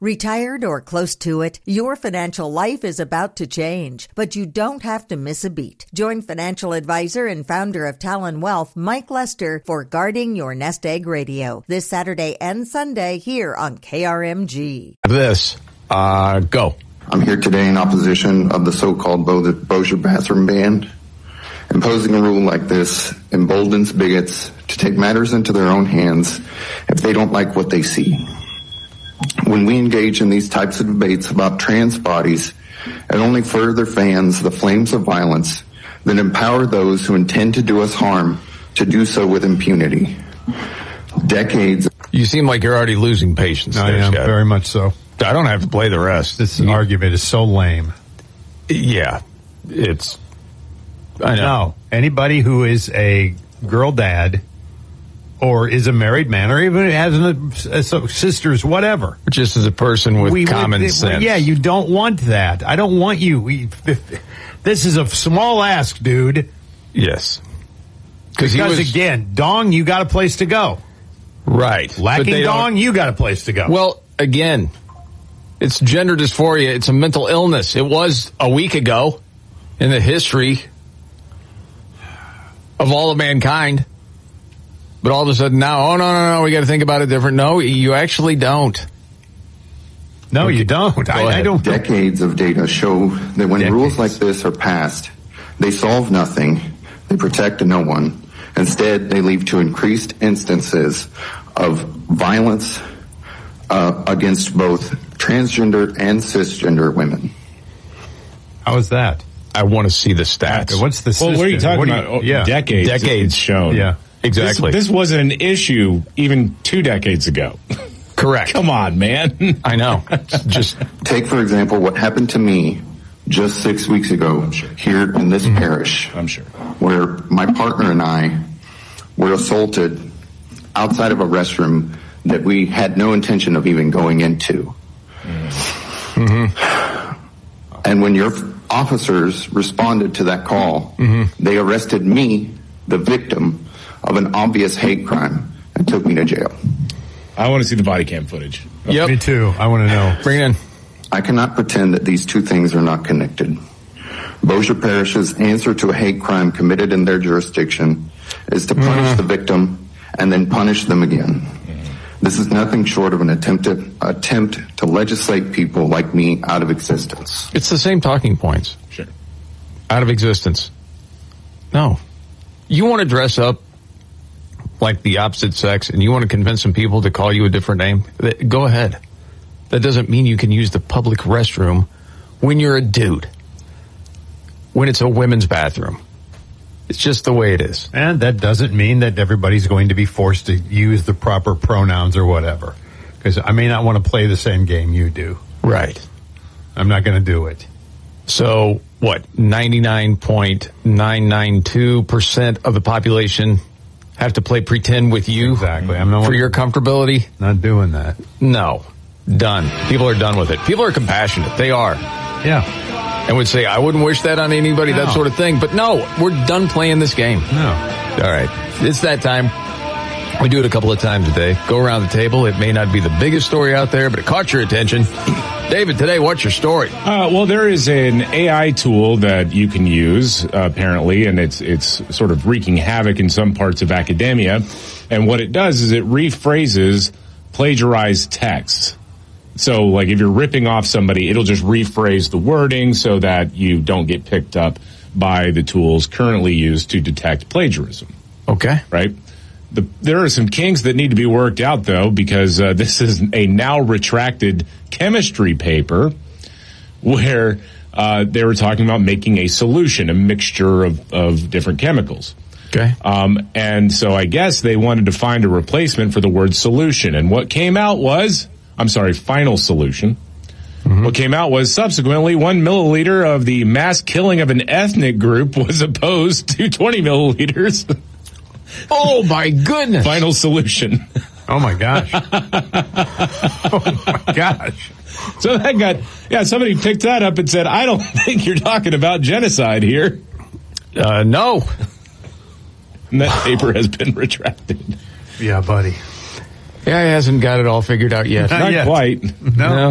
Retired or close to it, your financial life is about to change, but you don't have to miss a beat. Join financial advisor and founder of Talon Wealth, Mike Lester, for Guarding Your Nest Egg Radio, this Saturday and Sunday here on KRMG. Go. I'm here today in opposition of the so-called Bossier bathroom ban. Imposing a rule like this emboldens bigots to take matters into their own hands if they don't like what they see. When we engage in these types of debates about trans bodies, it only further fans the flames of violence that empower those who intend to do us harm to do so with impunity. Decades. You seem like you're already losing patience. I am, Scott. very much so. I don't have to play the rest. This argument is so lame. Yeah, I know. No, anybody who is a girl dad or is a married man or even has sisters, whatever. Just as a person with common sense. Yeah, you don't want that. I don't want you. This is a small ask, dude. Yes. Because again, dong, you got a place to go. Right. Lacking dong, you got a place to go. Well, again, it's gender dysphoria. It's a mental illness. It was a week ago in the history of all of mankind. But all of a sudden now, oh, no, we got to think about it different. No, you actually don't. No, you don't. I don't. Decades of data show that when rules like this are passed, they solve nothing, they protect no one. Instead, they lead to increased instances of violence against both transgender and cisgender women. How is that? I want to see the stats. What's the Well, what are you talking about? Yeah. Decades. Decades shown. Yeah. Exactly. This wasn't an issue even 2 decades ago. Correct. Come on, man. I know. Just take, for example, what happened to me just 6 weeks ago here in this parish. I'm sure. Where my partner and I were assaulted outside of a restroom that we had no intention of even going into. And when your officers responded to that call, they arrested me, the victim of an obvious hate crime, and took me to jail. I want to see the body cam footage. Yep. Me too. I want to know. Bring it in. I cannot pretend that these two things are not connected. Bossier Parish's answer to a hate crime committed in their jurisdiction is to punish the victim and then punish them again. This is nothing short of an attempt to legislate people like me out of existence. It's the same talking points. Sure. Out of existence. No. You want to dress up like the opposite sex and you want to convince some people to call you a different name? Go ahead. That doesn't mean you can use the public restroom when you're a dude. When it's a women's bathroom. It's just the way it is. And that doesn't mean that everybody's going to be forced to use the proper pronouns or whatever. Because I may not want to play the same game you do. Right. I'm not going to do it. So, what, 99.992% of the population have to play pretend with you? Exactly. For your comfortability? Not doing that. No. Done. People are done with it. People are compassionate. They are. Yeah. And would say, I wouldn't wish that on anybody, that sort of thing. But no, we're done playing this game. No. All right. It's that time. We do it a couple of times a day. Go around the table. It may not be the biggest story out there, but it caught your attention. David, today, what's your story? Well, there is an AI tool that you can use, apparently, and it's sort of wreaking havoc in some parts of academia. And what it does is it rephrases plagiarized texts. So, like, if you're ripping off somebody, it'll just rephrase the wording so that you don't get picked up by the tools currently used to detect plagiarism. Okay. Right? There are some kinks that need to be worked out, though, because this is a now retracted chemistry paper where they were talking about making a solution, a mixture of different chemicals. Okay. And so I guess they wanted to find a replacement for the word solution. And what came out was... final solution. What came out was subsequently 1 milliliter of the mass killing of an ethnic group was opposed to 20 milliliters. Oh, my goodness. Final solution. Oh, my gosh. Oh, my gosh. So that got, somebody picked that up and said, I don't think you're talking about genocide here. No. And that paper has been retracted. Yeah, buddy. Yeah, he hasn't got it all figured out yet. Not yet. quite. No.